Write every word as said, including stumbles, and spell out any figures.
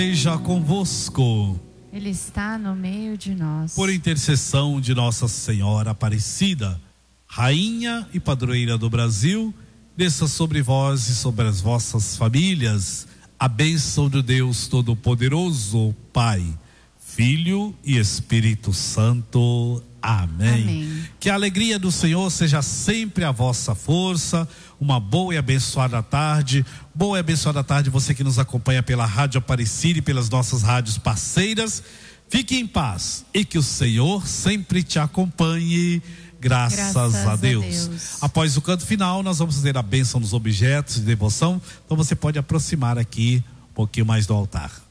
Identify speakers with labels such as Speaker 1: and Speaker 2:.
Speaker 1: Seja convosco.
Speaker 2: Ele está no meio de nós.
Speaker 1: Por intercessão de Nossa Senhora Aparecida, Rainha e Padroeira do Brasil, desça sobre vós e sobre as vossas famílias a bênção de Deus Todo-Poderoso, Pai, Filho e Espírito Santo. Amém.
Speaker 2: Amém.
Speaker 1: Que a alegria do Senhor seja sempre a vossa força. Uma boa e abençoada tarde. Boa e abençoada tarde você que nos acompanha pela Rádio Aparecida e pelas nossas rádios parceiras. Fique em paz e que o Senhor sempre te acompanhe. Graças, Graças a, Deus. a Deus. Após o canto final, nós vamos fazer a bênção dos objetos de devoção. Então você pode aproximar aqui um pouquinho mais do altar.